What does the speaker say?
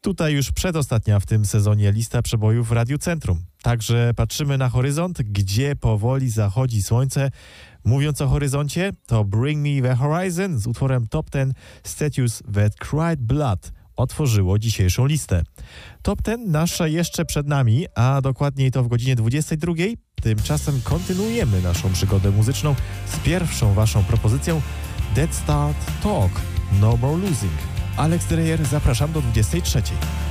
Tutaj już przedostatnia w tym sezonie lista przebojów w Radiu Centrum. Także patrzymy na horyzont, gdzie powoli zachodzi słońce. Mówiąc o horyzoncie, to Bring Me The Horizon z utworem Top 10 Statues That Cried Blood otworzyło dzisiejszą listę. Top 10 nasza jeszcze przed nami, a dokładniej to w godzinie 22. Tymczasem kontynuujemy naszą przygodę muzyczną z pierwszą waszą propozycją Dead Start Talk, No More Losing. Alex Dreyer, zapraszam do 23.